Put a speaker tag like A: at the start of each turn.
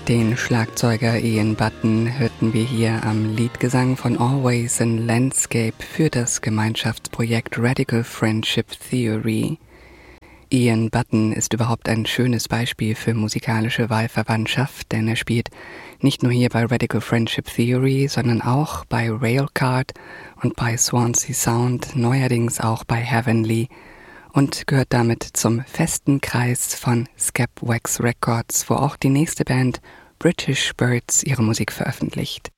A: Den Schlagzeuger Ian Button hörten wir hier am Leadgesang von Always in Landscape für das Gemeinschaftsprojekt Radical Friendship Theory. Ian Button ist überhaupt ein schönes Beispiel für musikalische Wahlverwandtschaft, denn er spielt nicht nur hier bei Radical Friendship Theory, sondern auch bei Railcard und bei Swansea Sound, neuerdings auch bei Heavenly und gehört damit zum festen Kreis von Scap Wax Records, wo auch die nächste Band British Birds ihre Musik veröffentlicht.